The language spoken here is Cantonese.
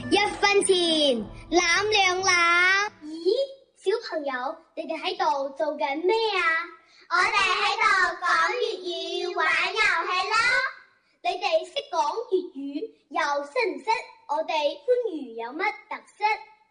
1分錢攬兩攬。咦，小朋友，你哋喺度做緊咩啊？ 我哋喺度講粵語玩遊戲啦。 你哋識講粵語，又識唔識我哋番禺有乜特